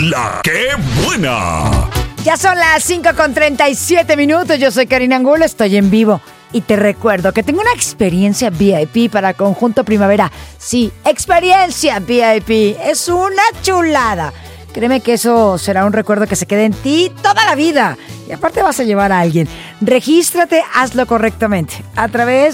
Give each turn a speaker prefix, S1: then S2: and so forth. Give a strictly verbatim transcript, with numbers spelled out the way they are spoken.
S1: La que buena.
S2: Ya son las cinco con treinta y siete minutos. Yo soy Karina Angulo, estoy en vivo. Y te recuerdo que tengo una experiencia V I P para Conjunto Primavera. Sí, experiencia V I P. Es una chulada. Créeme que eso será un recuerdo que se quede en ti toda la vida. Y aparte vas a llevar a alguien. Regístrate, hazlo correctamente. A través